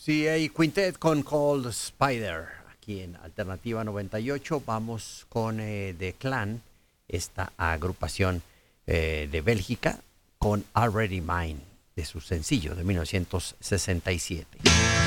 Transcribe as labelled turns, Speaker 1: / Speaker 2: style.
Speaker 1: Sí, hay Quintet con Cold Spider. Aquí en Alternativa 98 vamos con The Clan, esta agrupación de Bélgica, con Already Mine, de su sencillo de 1967.